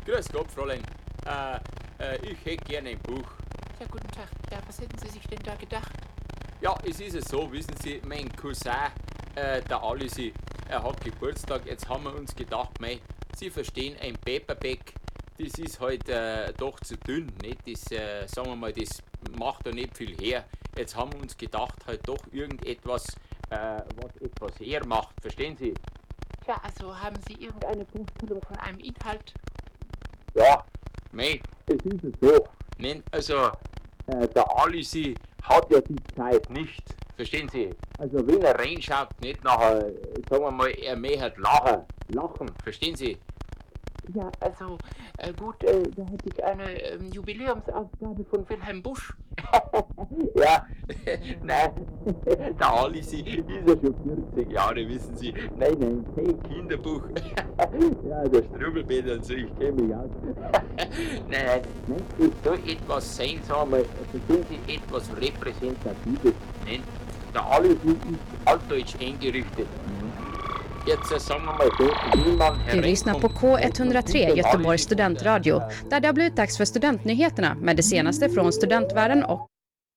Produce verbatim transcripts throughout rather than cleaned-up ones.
Grüß Gott, Fräulein. Äh, äh, ich hätte gerne ein Buch. Ja, guten Tag. Ja, was hätten Sie sich denn da gedacht? Ja, es ist es so, wissen Sie, mein Cousin, äh, der Alisi, er hat Geburtstag. Jetzt haben wir uns gedacht, mei, Sie verstehen, ein Paperback, das ist halt äh, doch zu dünn, nicht? Das, äh, sagen wir mal, das macht da nicht viel her. Jetzt haben wir uns gedacht, halt doch irgendetwas, äh, was etwas hermacht, verstehen Sie? Ja, also haben Sie irgendeine Vorstellung von einem Inhalt? Ja, mei, es ist es so. Nein, also, äh, der Alisi hat ja die Zeit nicht, verstehen Sie? Also wenn er reinschaut, nicht nachher, sagen wir mal, er möchte lachen, lachen, verstehen Sie? Ja, also, äh, gut, äh, da hätte ich eine ähm, Jubiläumsausgabe von Wilhelm Busch. Ja, nein, der Alisi ist ja schon vierzig Jahre, wissen Sie. Nein, nein, kein Kinderbuch. Ja, der Strubbelpeter und so, ich kenne mich aus. Nein, nein, es soll etwas sein, sagen wir mal, verstehen Sie, etwas Repräsentatives. Nein, der Alisi ist altdeutsch eingerichtet. Jetzt sagen wir mal so, wie man Du lyssnar på K ett hundra tre Göteborgs studentradio, där det har blivit dags för studentnyheterna med det senaste från studentvärlden och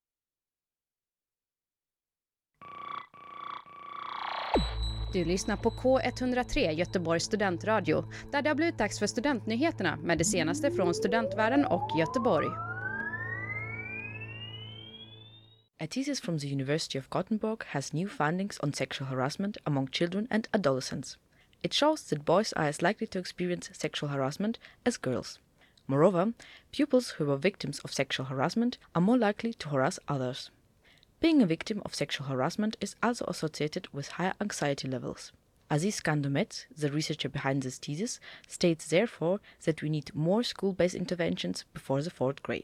Du lyssnar på K ett hundra tre Göteborgs studentradio, där det har blivit dags för studentnyheterna med det senaste från studentvärlden och Göteborg. A thesis from the University of Gothenburg has new findings on sexual harassment among children and adolescents. It shows that boys are as likely to experience sexual harassment as girls. Moreover, pupils who were victims of sexual harassment are more likely to harass others. Being a victim of sexual harassment is also associated with higher anxiety levels. Aziz Gandomet, the researcher behind this thesis, states therefore that we need more school-based interventions before the fourth grade.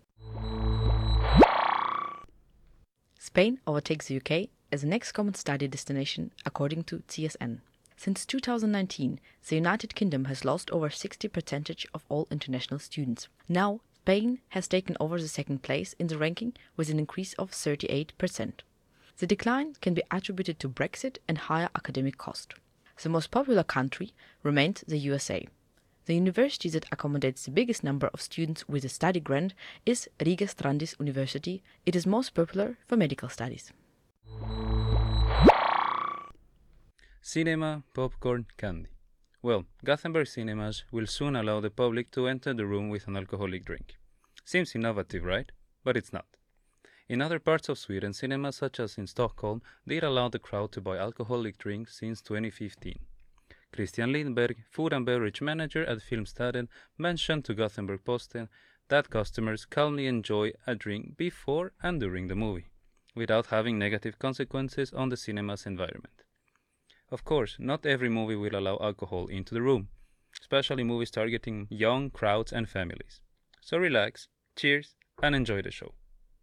Spain overtakes the U K as the next common study destination, according to C S N. Since two thousand nineteen, the United Kingdom has lost over sixty percent of all international students. Now, Spain has taken over the second place in the ranking with an increase of thirty-eight percent. The decline can be attributed to Brexit and higher academic cost. The most popular country remained the U S A. The university that accommodates the biggest number of students with a study grant is Riga Strandis University. It is most popular for medical studies. Cinema, popcorn, candy. Well, Gothenburg cinemas will soon allow the public to enter the room with an alcoholic drink. Seems innovative, right? But it's not. In other parts of Sweden, cinemas such as in Stockholm did allow the crowd to buy alcoholic drinks since twenty fifteen. Christian Lindberg, food and beverage manager at Filmstaden, mentioned to Gothenburg-Posten that customers calmly enjoy a drink before and during the movie, without having negative consequences on the cinema's environment. Of course, not every movie will allow alcohol into the room, especially movies targeting young crowds and families. So relax, cheers, and enjoy the show.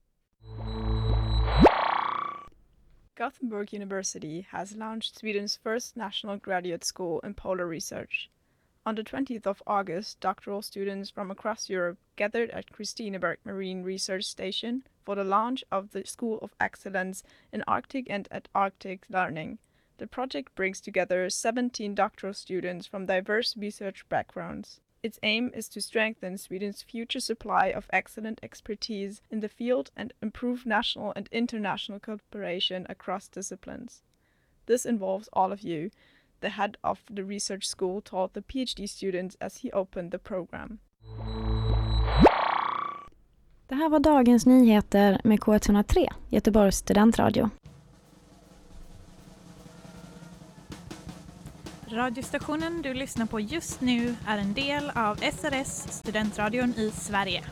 Gothenburg University has launched Sweden's first national graduate school in polar research. On the twentieth of August, doctoral students from across Europe gathered at Kristineberg Marine Research Station for the launch of the School of Excellence in Arctic and Antarctic Learning. The project brings together seventeen doctoral students from diverse research backgrounds. Its aim is to strengthen Sweden's future supply of excellent expertise in the field and improve national and international cooperation across disciplines. This involves all of you, the head of the research school told the PhD students as he opened the program. Det här var dagens nyheter med K ett hundra tre, Göteborgs studentradio. Radiostationen du lyssnar på just nu är en del av S R S, studentradion i Sverige.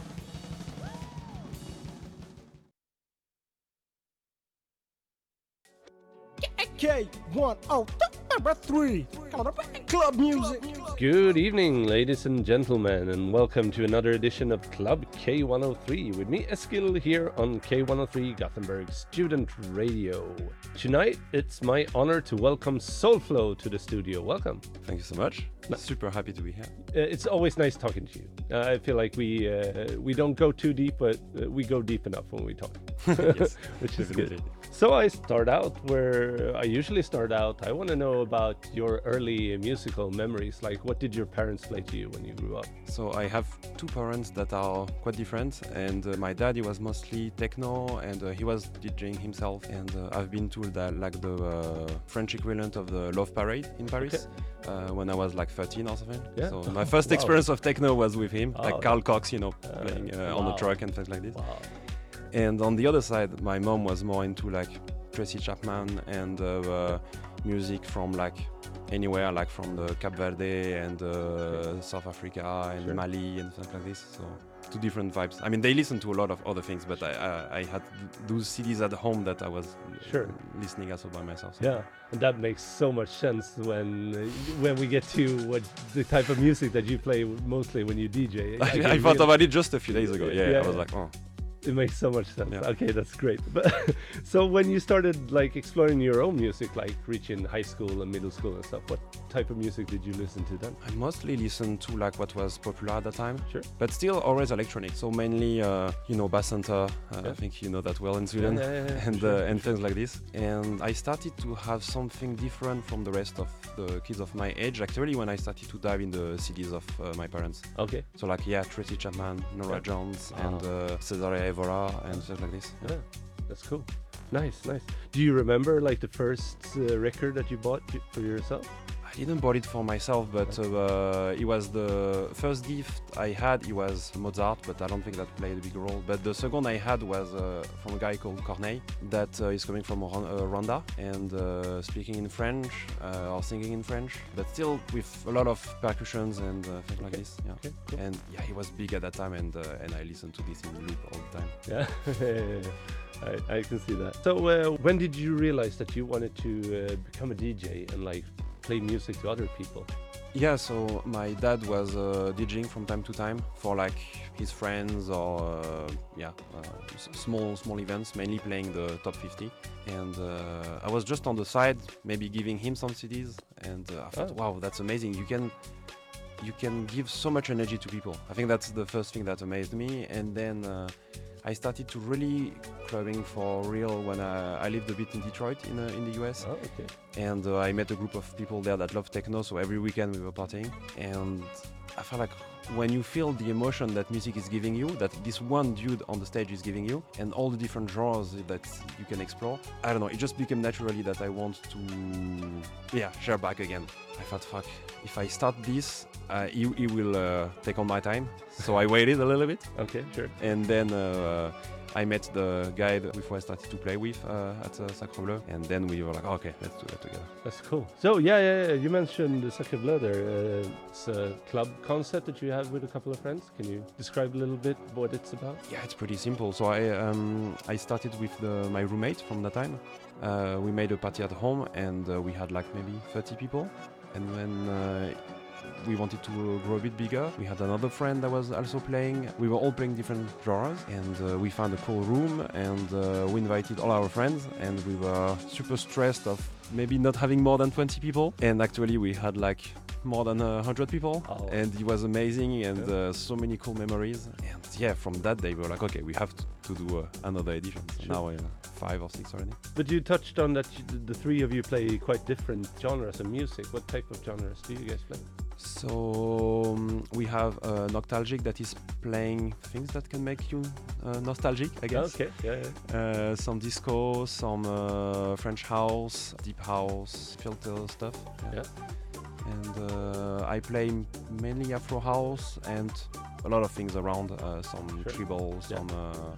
K one oh three Club Music. Good evening, ladies and gentlemen, and welcome to another edition of Club K one oh three with me, Eskil, here on K one oh three Gothenburg Student Radio. Tonight, it's my honor to welcome Soulflow to the studio. Welcome. Thank you so much. Super happy to be here. Uh, it's always nice talking to you. Uh, I feel like we uh, we don't go too deep, but uh, we go deep enough when we talk, which is good. So I start out where I usually start out. I want to know about your early musical memories. Like, What did your parents play to you when you grew up? So I have two parents that are quite different, and uh, my dad, he was mostly techno, and uh, he was DJing himself, and uh, I've been to the, like the uh, French equivalent of the Love Parade in Paris. Okay. Uh, when I was like thirteen or something. Yeah. So my first wow. experience of techno was with him, oh, like Carl Cox, you know, uh, playing uh, wow. on the truck and things like this. Wow. And on the other side, my mom was more into like Tracy Chapman and uh, uh, music from like anywhere, like from the Cape Verde and uh, okay. South Africa and sure. Mali and stuff like this. So two different vibes. I mean, they listen to a lot of other things, but I, I, I had those C Ds at home that I was sure. listening also by myself. So. Yeah, and that makes so much sense when uh, when we get to what the type of music that you play mostly when you D J. I, I, I thought about it just a few days ago. Yeah, yeah I was like, oh. It makes so much sense. Yeah. Okay, that's great. But so when you started like exploring your own music, like reaching high school and middle school and stuff, what type of music did you listen to then? I mostly listened to like what was popular at the time. Sure. But still always electronic. So mainly, uh, you know, bass center. Uh, yeah. I think you know that well in Sweden, yeah, yeah, yeah, and sure, uh, and sure. things like this. And I started to have something different from the rest of the kids of my age. Actually, when I started to dive in the C Ds of uh, my parents. Okay. So like yeah, Tracy Chapman, Nora yeah. Jones, wow. and uh, Cesare Evora and stuff like this. Yeah. yeah, that's cool. Nice, nice. Do you remember like the first uh, record that you bought for yourself? I didn't buy it for myself, but uh, it was the first gift I had. It was Mozart, but I don't think that played a big role. But the second I had was uh, from a guy called Corneille that uh, is coming from uh, Rwanda and uh, speaking in French uh, or singing in French, but still with a lot of percussions and uh, things okay. like this. Yeah. Okay, cool. And yeah, he was big at that time, and uh, and I listened to this in loop all the time. Yeah. I, I can see that. So uh, when did you realize that you wanted to uh, become a D J and like play music to other people? Yeah, so my dad was uh, DJing from time to time for like his friends or uh, yeah, uh, s- small small events, mainly playing the top fifty. And uh, I was just on the side, maybe giving him some C Ds, and uh, I thought, oh. wow, that's amazing. You can you can give so much energy to people. I think that's the first thing that amazed me. And then uh, I started to really clubbing for real when I, I lived a bit in Detroit in uh, in the U S. Oh, okay. And uh, I met a group of people there that love techno, so every weekend we were partying. And I felt like when you feel the emotion that music is giving you, that this one dude on the stage is giving you, and all the different genres that you can explore, I don't know, it just became naturally that I want to, yeah, share back again. I thought, fuck, if I start this, uh, it, it will uh, take on my time. So I waited a little bit. Okay, sure. And then uh, I met the guy that before I started to play with uh, at uh, Sacre Bleu, and then we were like, oh, okay, let's do that together. That's cool. So yeah, yeah, yeah. You mentioned the Sacre Bleu there. Uh, it's a club concept that you have with a couple of friends. Can you describe a little bit what it's about? Yeah, it's pretty simple. So I um, I started with the, my roommate from that time. Uh, we made a party at home, and uh, we had like maybe thirty people. And when uh, we wanted to uh, grow a bit bigger, we had another friend that was also playing. We were all playing different genres, and uh, we found a cool room, and uh, we invited all our friends, and we were super stressed of maybe not having more than twenty people. And actually we had like more than one hundred people, oh. and it was amazing, and yeah. uh, so many cool memories. And yeah, from that day we were like, okay, we have to, to do uh, another edition. So sure. now we're five or six already. But you touched on that you, the three of you play quite different genres of music. What type of genres do you guys play? So um, we have uh, Noctalgic that is playing things that can make you uh, nostalgic, I guess. Okay, yeah, yeah. Uh, some disco, some uh, French house, deep house, filter stuff. Yeah. And uh, I play mainly Afro house and a lot of things around, uh, some sure. treble, some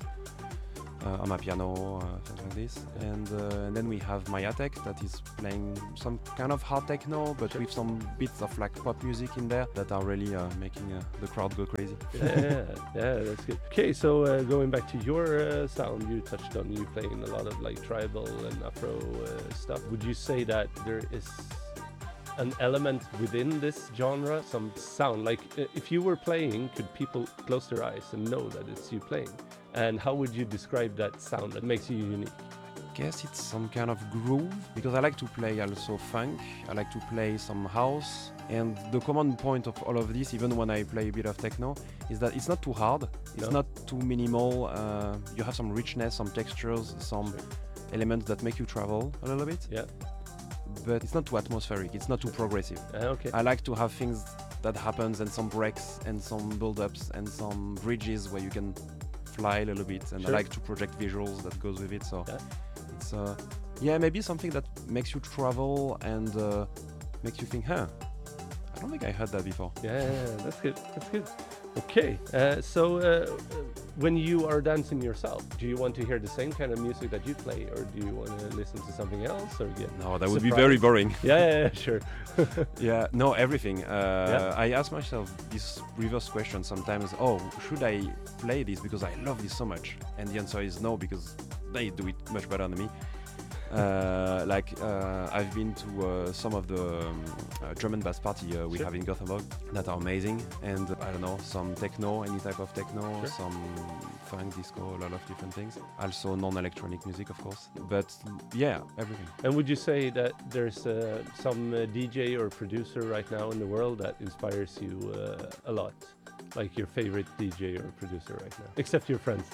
uh, uh, amapiano, uh, things like this. Yeah. And, uh, and then we have Mayatek that is playing some kind of hard techno, but sure. with some bits of like pop music in there that are really uh, making uh, the crowd go crazy. yeah, yeah, that's good. Okay, so uh, going back to your uh, sound, you touched on you playing a lot of like tribal and Afro uh, stuff. Would you say that there is an element within this genre, some sound? Like uh, if you were playing, could people close their eyes and know that it's you playing? And how would you describe that sound that makes you unique? I guess it's some kind of groove, because I like to play also funk, I like to play some house, and the common point of all of this, even when I play a bit of techno, is that it's not too hard, it's no. not too minimal, uh, you have some richness, some textures, some sure. elements that make you travel a little bit. Yeah. but it's not too atmospheric. It's not too progressive. Uh, okay. I like to have things that happens and some breaks and some build-ups and some bridges where you can fly a little bit, and Sure. I like to project visuals that goes with it. So Yeah. it's uh, yeah, maybe something that makes you travel and uh, makes you think, huh? I don't think I heard that before. Yeah, yeah, yeah, that's good. That's good. Okay, uh, so uh, when you are dancing yourself, do you want to hear the same kind of music that you play, or do you want to listen to something else, or get No, that would be surprised? very boring. Yeah, yeah, yeah, sure. Yeah, no, everything. Uh, Yeah. I ask myself this reverse question sometimes. Oh, should I play this because I love this so much? And the answer is no, because they do it much better than me. Uh, like uh, I've been to uh, some of the um, uh, German bass party uh, we Sure. have in Gothenburg that are amazing, and uh, I don't know, some techno, any type of techno, Sure. some funk, disco, a lot of different things. Also non-electronic music, of course. But yeah, everything. And would you say that there's uh, some uh, D J or producer right now in the world that inspires you uh, a lot? Like your favorite D J or producer right now? Except your friends.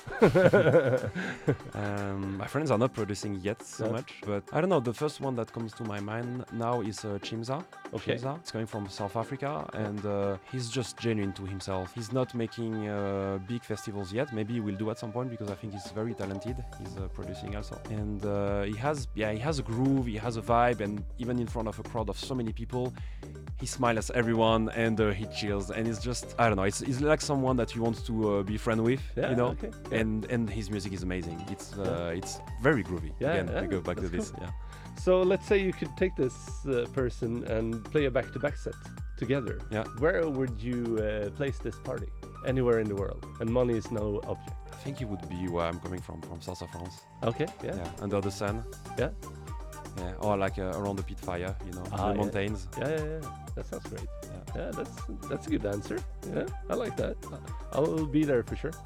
um, my friends are not producing yet so No? much, but I don't know. The first one that comes to my mind now is uh, Chimza. Okay. Chimza. It's coming from South Africa, and uh, he's just genuine to himself. He's not making uh, big festivals yet. Maybe he will do at some point, because I think he's very talented. He's uh, producing also, and uh, he has yeah he has a groove, he has a vibe, and even in front of a crowd of so many people, he smiles at everyone, and uh, he chills, and it's just I don't know. It's, it's like someone that you want to uh, be friend with, Yeah, you know. okay, yeah. And and his music is amazing. It's uh, it's very groovy. Yeah, Again, yeah, we go back to that's this. cool. Yeah. So let's say you could take this uh, person and play a back-to-back set together. Yeah. Where would you uh, place this party? Anywhere in the world, and money is no object. I think it would be where I'm coming from, from south of France. Okay. Yeah. Yeah. Under the sun. Yeah. Yeah. Or like uh, around the pit fire, you know, Ah, the yeah. mountains. Yeah, yeah, yeah. That sounds great. Yeah. Yeah, that's that's a good answer. Yeah, I like that. I'll be there for sure.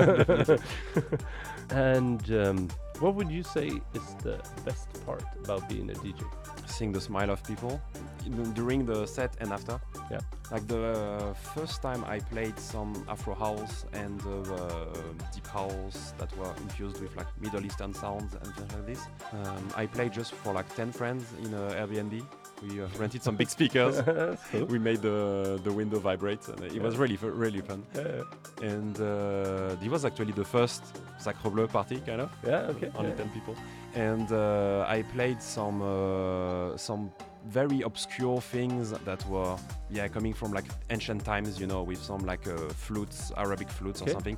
And um, what would you say is the best part about being a D J? Seeing the smile of people in- during the set and after. Yeah. Like the uh, first time I played some Afro house and uh, uh, deep house that were infused with like Middle Eastern sounds and things like this. Um, I played just for like ten friends in a Airbnb. We uh, rented some big speakers. Cool. We made the the window vibrate, and it was Yeah. really fu- really fun. Yeah. And uh, it was actually the first Sacre Bleu party, kind of. Yeah, okay, Only yeah. ten people. And uh, I played some uh, some very obscure things that were yeah coming from like ancient times, you know, with some like uh, flutes, Arabic flutes Okay. or something.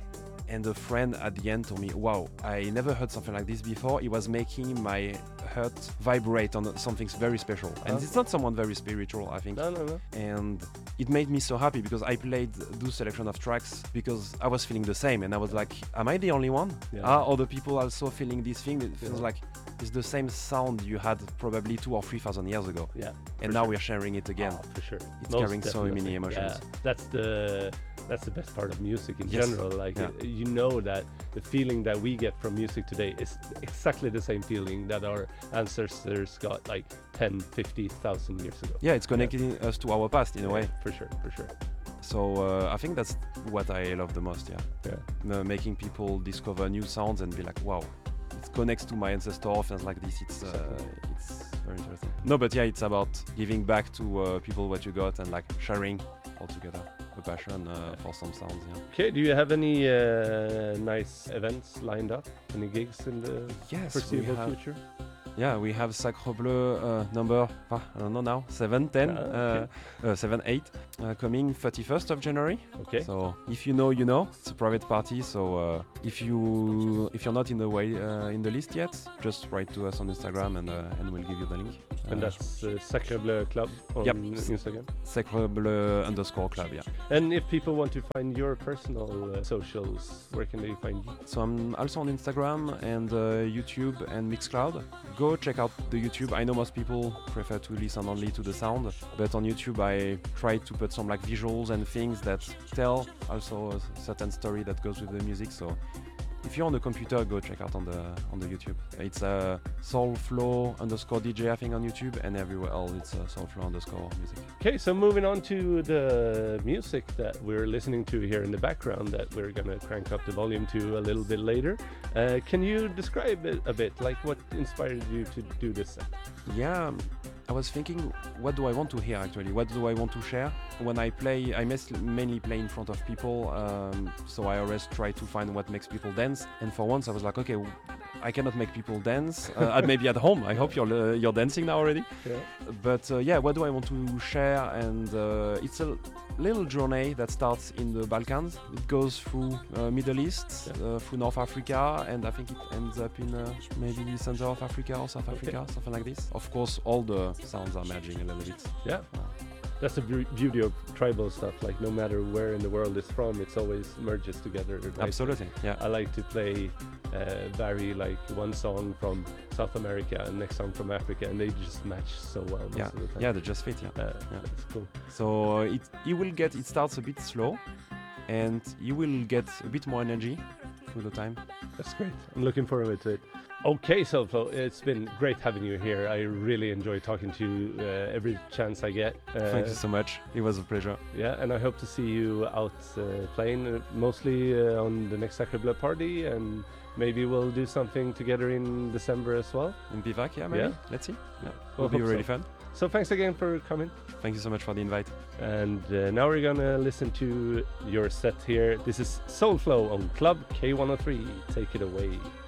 And a friend at the end told me, wow, I never heard something like this before. It was making my heart vibrate on something very special. And Okay. it's not someone very spiritual, I think. No, no, no. And it made me so happy, because I played those selection of tracks because I was feeling the same. And I was like, am I the only one? Yeah. Are other people also feeling this thing? It feels Yeah. like it's the same sound you had probably two or three thousand years ago. Yeah, And for now sure. we're sharing it again. Oh, for sure. It's Most carrying so definitely. many emotions. Yeah, that's the that's the best part of music in Yes. general. Like Yeah. uh, you know that the feeling that we get from music today is exactly the same feeling that our ancestors got like ten, fifty thousand years ago. Yeah, it's connecting us to our past in a way. For sure, for sure. So uh, I think that's what I love the most. Yeah. Yeah. Uh, making people discover new sounds and be like, wow, it connects to my ancestor, things like this. It's uh, it's very interesting. No, but yeah, it's about giving back to uh, people what you got and like sharing all together a passion uh, for some sounds. Yeah. Okay, do you have any uh, nice events lined up? Any gigs in the Yes, we foreseeable have- future? Yeah, we have Sacre Bleu uh, number, ah, I don't know now, seven, ten, Ah, okay. uh, uh, seven, eight, uh, coming thirty-first of January. Okay. So if you know, you know. It's a private party, so uh, if you if you're not in the way uh, in the list yet, just write to us on Instagram and uh, and we'll give you the link. And Uh, that's uh, Sacre Bleu Club on Yep. Instagram. Sacre Bleu underscore club, yeah. And if people want to find your personal uh, socials, where can they find you? So I'm also on Instagram and uh, YouTube and Mixcloud. Go check out the YouTube. I know most people prefer to listen only to the sound, but on YouTube I try to put some like visuals and things that tell also a certain story that goes with the music. So if you're on the computer, go check out on the on the YouTube. It's uh, Soulflow underscore D J I think on YouTube, and everywhere else it's uh, Soulflow underscore music. Okay, so moving on to the music that we're listening to here in the background that we're gonna crank up the volume to a little bit later. Uh, can you describe it a bit, like what inspired you to do this set? Yeah, I was thinking, what do I want to hear actually? What do I want to share? When I play, I mes- mainly play in front of people, um, so I always try to find what makes people dance. And for once, I was like, okay, I cannot make people dance. Uh, maybe at home. I hope you're uh, you're dancing now already. Yeah. But uh, yeah, what do I want to share? And uh, it's a little journey that starts in the Balkans. It goes through uh, Middle East, yeah. uh, through North Africa, and I think it ends up in uh, maybe Central of Africa or South Africa, okay. something like this. Of course, all the sounds are merging a little bit. Yeah. Uh, That's the be- beauty of tribal stuff. Like no matter where in the world it's from, it's always merges together. Right? Absolutely. Yeah. I like to play, uh, vary like one song from South America and next song from Africa, and they just match so well most yeah. of the time. Yeah, they just fit. Yeah. Uh, yeah. That's cool. So it you will get it starts a bit slow, and you will get a bit more energy through the time. That's great. I'm looking forward to it. Okay, Soulflow, it's been great having you here. I really enjoy talking to you uh, every chance I get. Uh, Thank you so much. It was a pleasure. Yeah, and I hope to see you out uh, playing, uh, mostly uh, on the next Sacre Bleu party, and maybe we'll do something together in December as well. In Bivac, yeah, maybe. Yeah. Let's see. Yeah, We'll it'll be really so. fun. So thanks again for coming. Thank you so much for the invite. And uh, now we're gonna listen to your set here. This is Soulflow on Club K one oh three. Take it away.